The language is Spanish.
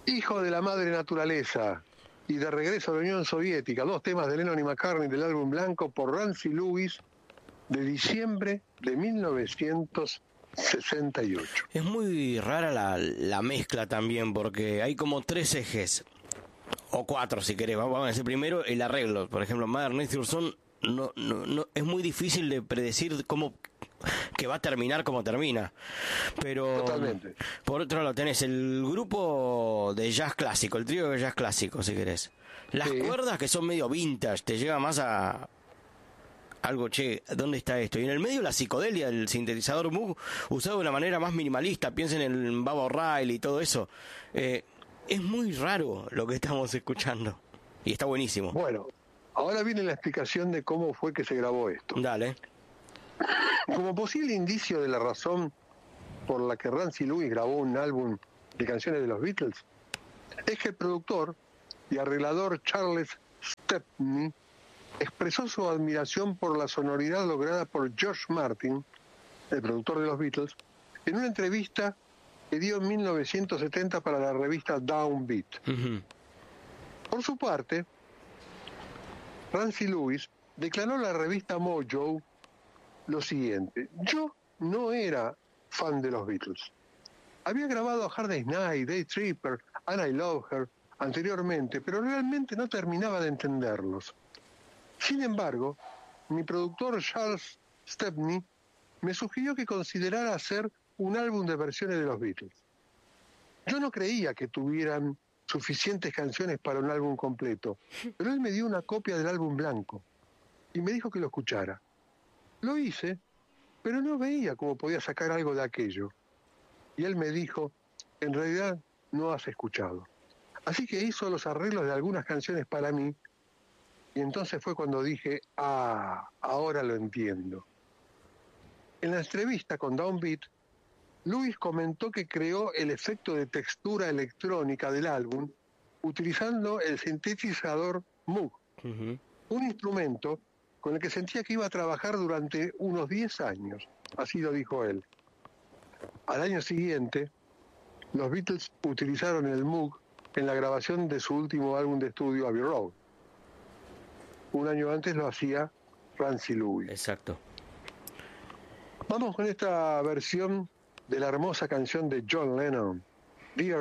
Hijo de la madre naturaleza y de regreso a la Unión Soviética, 2 temas de Lennon y McCartney del álbum blanco por Rancy Lewis de diciembre de 1968. Es muy rara la mezcla también, porque hay como 3 ejes, o 4 si querés. Vamos a decir primero el arreglo. Por ejemplo, Mother Nature Son no, es muy difícil de predecir cómo que va a terminar como termina. Pero totalmente. Por otro lado tenés el grupo de jazz clásico, el trío de jazz clásico, si querés. Las cuerdas que son medio vintage, te lleva más a algo, che, ¿dónde está esto? Y en el medio la psicodelia del sintetizador Moog, usado de una manera más minimalista. Piensen en Baba O'Reilly y todo eso. Es muy raro lo que estamos escuchando. Y está buenísimo. Bueno, ahora viene la explicación de cómo fue que se grabó esto. Dale. Como posible indicio de la razón por la que Rancy Lewis grabó un álbum de canciones de los Beatles, es que el productor y arreglador Charles Stepney expresó su admiración por la sonoridad lograda por George Martin, el productor de los Beatles, en una entrevista que dio en 1970 para la revista Downbeat. Uh-huh. Por su parte, Rancy Lewis declaró a la revista Mojo lo siguiente: yo no era fan de los Beatles. Había grabado a Hard Day's Night, Day Tripper, And I Love Her anteriormente, pero realmente no terminaba de entenderlos. Sin embargo, mi productor Charles Stepney me sugirió que considerara hacer un álbum de versiones de los Beatles. Yo no creía que tuvieran suficientes canciones para un álbum completo, pero él me dio una copia del álbum blanco y me dijo que lo escuchara. Lo hice, pero no veía cómo podía sacar algo de aquello. Y él me dijo: en realidad no has escuchado. Así que hizo los arreglos de algunas canciones para mí, y entonces fue cuando dije: ahora lo entiendo. En la entrevista con Downbeat, Lewis comentó que creó el efecto de textura electrónica del álbum utilizando el sintetizador Moog, un instrumento con el que sentía que iba a trabajar durante unos 10 años. Así lo dijo él. Al año siguiente, los Beatles utilizaron el Moog en la grabación de su último álbum de estudio, Abbey Road. Un año antes lo hacía Rancy Lewis. Exacto. Vamos con esta versión de la hermosa canción de John Lennon,